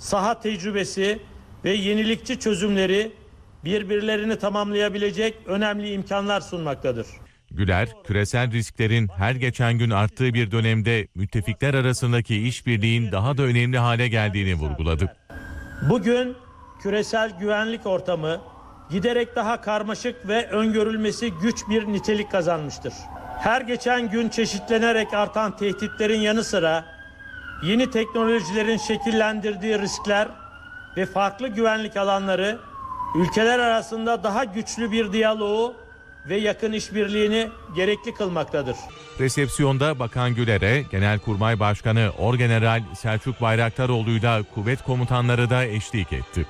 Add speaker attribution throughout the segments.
Speaker 1: saha tecrübesi ve yenilikçi çözümleri birbirlerini tamamlayabilecek önemli imkanlar sunmaktadır.
Speaker 2: Güler, küresel risklerin her geçen gün arttığı bir dönemde müttefikler arasındaki işbirliğin daha da önemli hale geldiğini vurguladı.
Speaker 1: Bugün küresel güvenlik ortamı giderek daha karmaşık ve öngörülmesi güç bir nitelik kazanmıştır. Her geçen gün çeşitlenerek artan tehditlerin yanı sıra yeni teknolojilerin şekillendirdiği riskler ve farklı güvenlik alanları ülkeler arasında daha güçlü bir diyaloğu ve yakın işbirliğini gerekli kılmaktadır.
Speaker 2: Resepsiyonda Bakan Güler'e Genelkurmay Başkanı Orgeneral Selçuk Bayraktaroğlu'yla kuvvet komutanları da eşlik etti.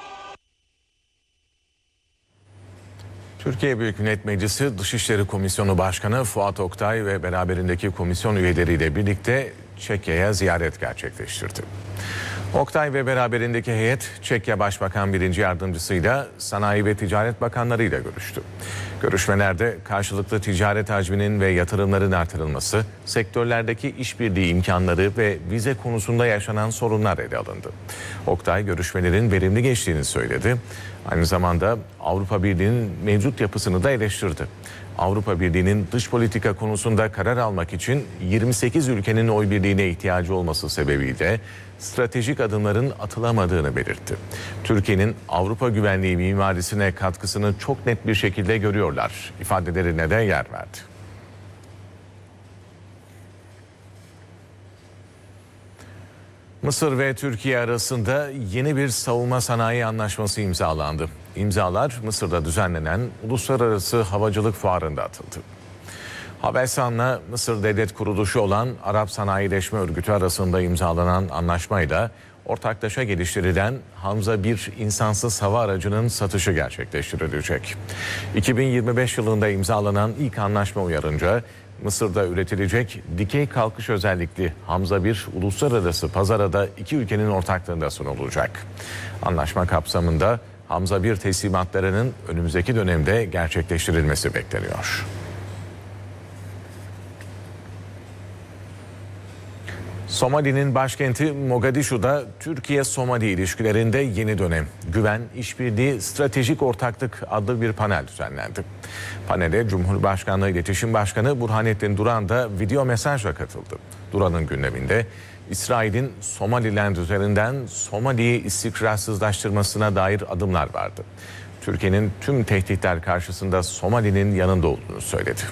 Speaker 2: Türkiye Büyük Millet Meclisi Dışişleri Komisyonu Başkanı Fuat Oktay ve beraberindeki komisyon üyeleriyle birlikte Çekya'ya ziyaret gerçekleştirdi. Oktay ve beraberindeki heyet Çekya Başbakan 1. Yardımcısıyla Sanayi ve Ticaret Bakanlarıyla görüştü. Görüşmelerde karşılıklı ticaret hacminin ve yatırımların artırılması, sektörlerdeki işbirliği imkanları ve vize konusunda yaşanan sorunlar ele alındı. Oktay görüşmelerin verimli geçtiğini söyledi. Aynı zamanda Avrupa Birliği'nin mevcut yapısını da eleştirdi. Avrupa Birliği'nin dış politika konusunda karar almak için 28 ülkenin oy birliğine ihtiyacı olması sebebiyle stratejik adımların atılamadığını belirtti. Türkiye'nin Avrupa güvenliği mimarisine katkısını çok net bir şekilde görüyorlar ifadelerine de yer verdi. Mısır ve Türkiye arasında yeni bir savunma sanayi anlaşması imzalandı. İmzalar Mısır'da düzenlenen Uluslararası Havacılık Fuarı'nda atıldı. Havelsan'la Mısır Devlet Kuruluşu olan Arap Sanayileşme Örgütü arasında imzalanan anlaşmayla ortaklaşa geliştirilen Hamza 1 insansız hava aracının satışı gerçekleştirilecek. 2025 yılında imzalanan ilk anlaşma uyarınca Mısır'da üretilecek dikey kalkış özellikli Hamza 1 uluslararası pazara da iki ülkenin ortaklığında sunulacak. Anlaşma kapsamında Hamza 1 teslimatlarının önümüzdeki dönemde gerçekleştirilmesi bekleniyor. Somali'nin başkenti Mogadishu'da Türkiye-Somali ilişkilerinde yeni dönem, güven, işbirliği, stratejik ortaklık adlı bir panel düzenlendi. Panele Cumhurbaşkanlığı İletişim Başkanı Burhanettin Duran da video mesajla katıldı. Duran'ın gündeminde İsrail'in Somaliland üzerinden Somali'yi istikrarsızlaştırmasına dair adımlar vardı. Türkiye'nin tüm tehditler karşısında Somali'nin yanında olduğunu söyledi.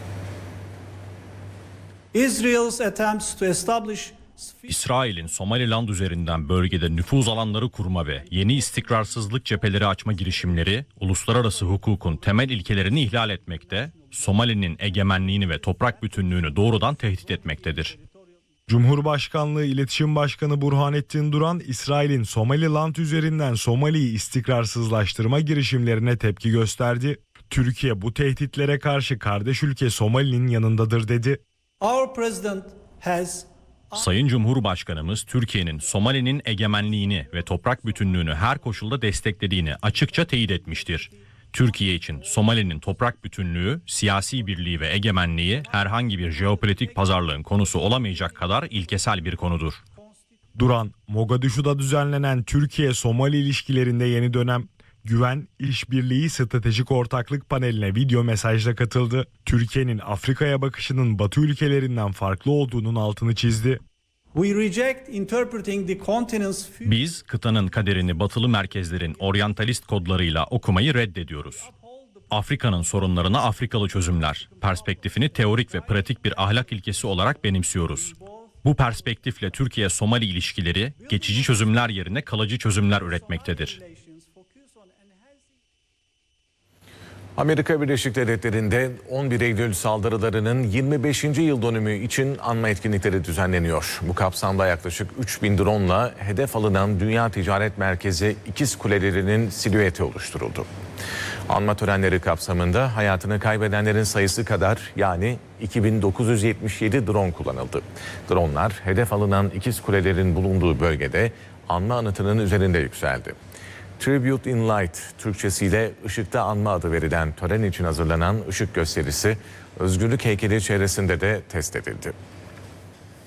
Speaker 3: İsrail'in Somaliland üzerinden bölgede nüfuz alanları kurma ve yeni istikrarsızlık cepheleri açma girişimleri uluslararası hukukun temel ilkelerini ihlal etmekte, Somali'nin egemenliğini ve toprak bütünlüğünü doğrudan tehdit etmektedir.
Speaker 4: Cumhurbaşkanlığı İletişim Başkanı Burhanettin Duran, İsrail'in Somaliland üzerinden Somali'yi istikrarsızlaştırma girişimlerine tepki gösterdi. Türkiye bu tehditlere karşı kardeş ülke Somali'nin yanındadır dedi.
Speaker 3: Sayın Cumhurbaşkanımız Türkiye'nin Somali'nin egemenliğini ve toprak bütünlüğünü her koşulda desteklediğini açıkça teyit etmiştir. Türkiye için Somali'nin toprak bütünlüğü, siyasi birliği ve egemenliği herhangi bir jeopolitik pazarlığın konusu olamayacak kadar ilkesel bir konudur.
Speaker 4: Duran, Mogadishu'da düzenlenen Türkiye-Somali ilişkilerinde yeni dönem, güven, işbirliği, stratejik ortaklık paneline video mesajla katıldı. Türkiye'nin Afrika'ya bakışının Batı ülkelerinden farklı olduğunun altını çizdi.
Speaker 3: Biz kıtanın kaderini batılı merkezlerin oryantalist kodlarıyla okumayı reddediyoruz. Afrika'nın sorunlarına Afrikalı çözümler, perspektifini teorik ve pratik bir ahlak ilkesi olarak benimsiyoruz. Bu perspektifle Türkiye-Somali ilişkileri geçici çözümler yerine kalıcı çözümler üretmektedir.
Speaker 2: Amerika Birleşik Devletleri'nde 11 Eylül saldırılarının 25. yıl dönümü için anma etkinlikleri düzenleniyor. Bu kapsamda yaklaşık 3000 drone'la hedef alınan Dünya Ticaret Merkezi İkiz Kulelerinin silüeti oluşturuldu. Anma törenleri kapsamında hayatını kaybedenlerin sayısı kadar yani 2977 drone kullanıldı. Drone'lar hedef alınan İkiz Kulelerin bulunduğu bölgede anma anıtının üzerinde yükseldi. Tribute in Light, Türkçesiyle Işıkta Anma adı verilen tören için hazırlanan ışık gösterisi Özgürlük Heykeli çevresinde de test edildi.